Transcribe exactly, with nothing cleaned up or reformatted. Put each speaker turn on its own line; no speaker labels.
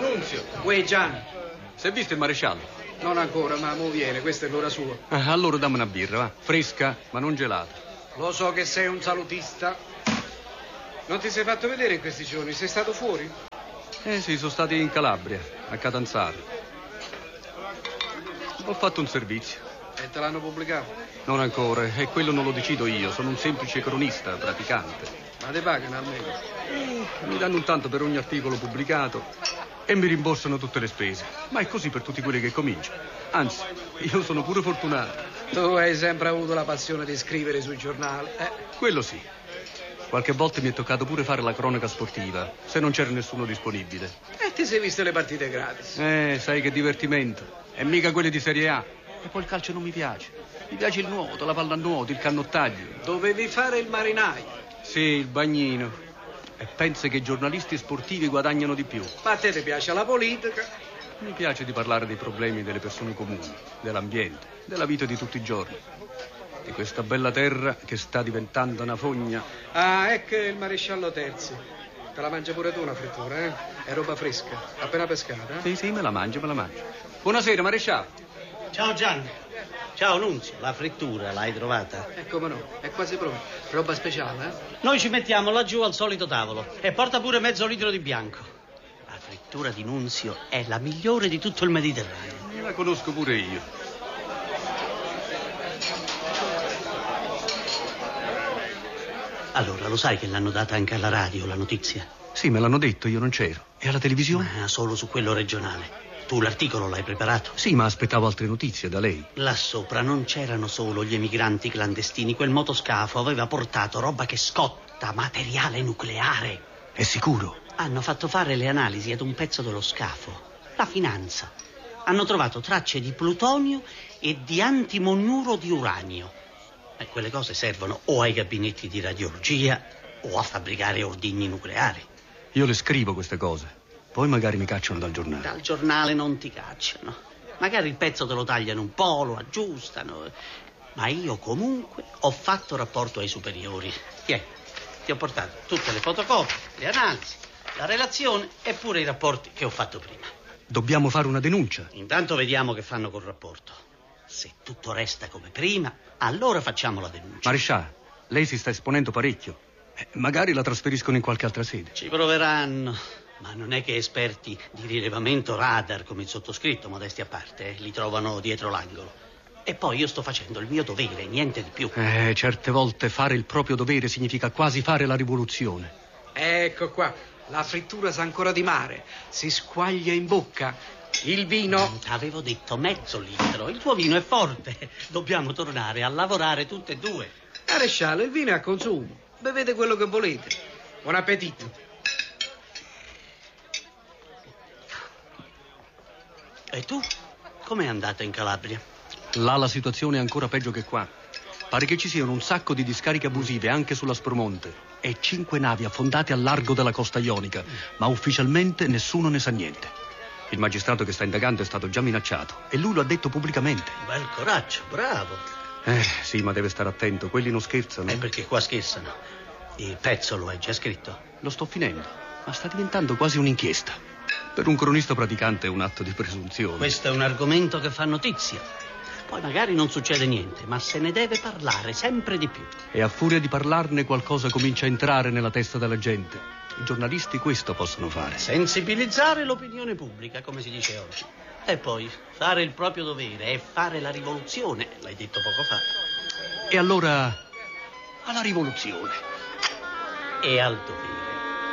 Nunzio.
Uè, Gian.
Si è visto il maresciallo?
Non ancora, ma mo viene, questa è l'ora sua.
Ah, allora dammi una birra, va. Fresca, ma non gelata.
Lo so che sei un salutista. Non ti sei fatto vedere in questi giorni? Sei stato fuori?
Eh sì, sono stati in Calabria, a Catanzaro. Ho fatto un servizio.
E te l'hanno pubblicato?
Non ancora, e quello non lo decido io. Sono un semplice cronista, praticante.
Ma te pagano almeno?
Eh, mi danno un tanto per ogni articolo pubblicato e mi rimborsano tutte le spese. Ma è così per tutti quelli che cominciano. Anzi, io sono pure fortunato.
Tu hai sempre avuto la passione di scrivere sui giornali, eh?
Quello sì. Qualche volta mi è toccato pure fare la cronaca sportiva, se non c'era nessuno disponibile.
E ti sei viste le partite gratis?
Eh, sai che divertimento. E mica quelle di Serie A. E poi il calcio non mi piace. Mi piace il nuoto, la pallanuoto, il cannottaggio.
Dovevi fare il marinaio.
Sì, il bagnino. E pensa che i giornalisti sportivi guadagnano di più.
Ma a te ti piace la politica?
Mi piace di parlare dei problemi delle persone comuni, dell'ambiente, della vita di tutti i giorni. Di questa bella terra che sta diventando una fogna.
Ah, ecco il maresciallo Terzi. Te la mangia pure tu una frittura, eh? È roba fresca, appena pescata, eh?
Sì, sì, me la mangio, me la mangio. Buonasera, maresciallo.
Ciao Gianni. Ciao Nunzio, la frittura l'hai trovata?
E come no, è quasi pronta. Roba speciale, eh?
Noi ci mettiamo laggiù al solito tavolo e porta pure mezzo litro di bianco. La frittura di Nunzio è la migliore di tutto il Mediterraneo.
La conosco pure io.
Allora, lo sai che l'hanno data anche alla radio, la notizia?
Sì, me l'hanno detto, io non c'ero. E alla televisione?
Ma solo su quello regionale. Tu l'articolo l'hai preparato?
Sì, ma aspettavo altre notizie da lei.
Là sopra non c'erano solo gli emigranti clandestini. Quel motoscafo aveva portato roba che scotta, materiale nucleare.
È sicuro?
Hanno fatto fare le analisi ad un pezzo dello scafo. La finanza. Hanno trovato tracce di plutonio e di antimoniuro di uranio. E quelle cose servono o ai gabinetti di radiologia o a fabbricare ordigni nucleari.
Io le scrivo queste cose. Poi magari mi cacciano dal giornale.
Dal giornale non ti cacciano. Magari il pezzo te lo tagliano un po', lo aggiustano. Ma io comunque ho fatto rapporto ai superiori. Tieni, ti ho portato tutte le fotocopie, le analisi, la relazione e pure i rapporti che ho fatto prima.
Dobbiamo fare una denuncia.
Intanto vediamo che fanno col rapporto. Se tutto resta come prima, allora facciamo la denuncia.
Maresciallo, lei si sta esponendo parecchio. Eh, magari la trasferiscono in qualche altra sede.
Ci proveranno. Ma non è che esperti di rilevamento radar come il sottoscritto, modesti a parte, eh, li trovano dietro l'angolo. E poi io sto facendo il mio dovere, niente di più.
Eh, certe volte fare il proprio dovere significa quasi fare la rivoluzione.
Ecco qua, la frittura sa ancora di mare. Si squaglia in bocca. Il vino...
Avevo detto mezzo litro, il tuo vino è forte. Dobbiamo tornare a lavorare tutte e due.
Maresciallo, il vino è a consumo. Bevete quello che volete. Buon appetito.
E tu? Com'è andata in Calabria?
Là la situazione è ancora peggio che qua. Pare che ci siano un sacco di discariche abusive anche sull'Aspromonte e cinque navi affondate al largo della costa ionica, ma ufficialmente nessuno ne sa niente. Il magistrato che sta indagando è stato già minacciato e lui lo ha detto pubblicamente.
Bel coraggio, bravo.
Eh, sì, ma deve stare attento, quelli non scherzano.
È perché qua scherzano. Il pezzo lo hai già scritto?
Lo sto finendo, ma sta diventando quasi un'inchiesta. Per un cronista praticante è un atto di presunzione.
Questo è un argomento che fa notizia. Poi magari non succede niente, ma se ne deve parlare sempre di più.
E a furia di parlarne qualcosa comincia a entrare nella testa della gente. I giornalisti questo possono fare.
Sensibilizzare l'opinione pubblica, come si dice oggi. E poi fare il proprio dovere e fare la rivoluzione, l'hai detto poco fa.
E allora alla rivoluzione.
E al dovere.